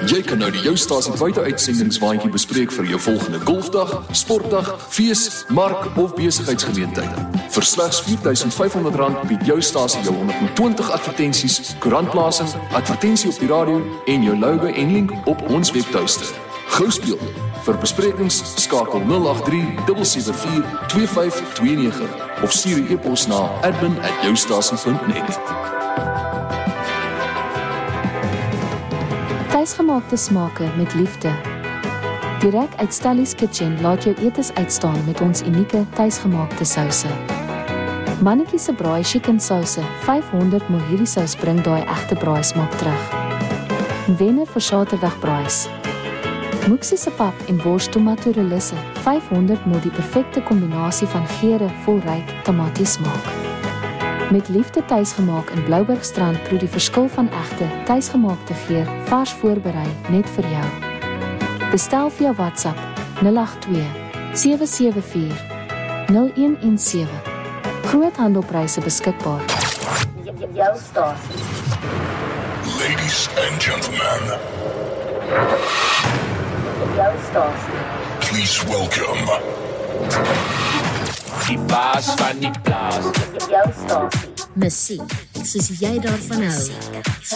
Jy kan nou die Jou Stasie buite-uitsendingswaandjie bespreek vir jou volgende golfdag, sportdag, fees, mark of besigheidsgeleenthede. Vir slegs R4,500 bied Jou Stasie jou 120 advertensies, koerantplasing, advertensie op die radio en jou logo en link op ons webtuiste. Gou speel. Vir besprekings skakel 083-774-2529 of stuur 'n e-pos na admin@joustasie.net. Tuisgemaakte smake met liefde. Direk uit Stellies Kitchen laat jou etes uitstaan met ons unieke tuisgemaakte souse. Mannetjie se braai chicken souse, 500 ml hierdie sous bring daai egte braai smaak terug. Wenner vir Saterdag braais. Moeksie se pap en wors tomato relisse, 500 ml die perfekte kombinasie van geure vol ryk tomatiesmaak. Met liefde tuisgemaak in Bloubergstrand proe die verskil van egte tuisgemaakte geur, vars voorberei net vir jou. Bestel via WhatsApp 082 774 0117. Groothandelpryse beskikbaar. Jou stasie. Ladies and gentlemen, Jou stasie. please welcome Die baas van die plaas. Jou stasie. Musiek, soos jy daarvan hou.